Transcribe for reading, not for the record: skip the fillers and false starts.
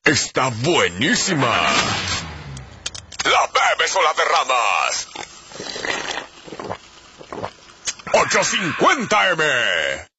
está buenísima. ¿La bebes o la derramas? 850M.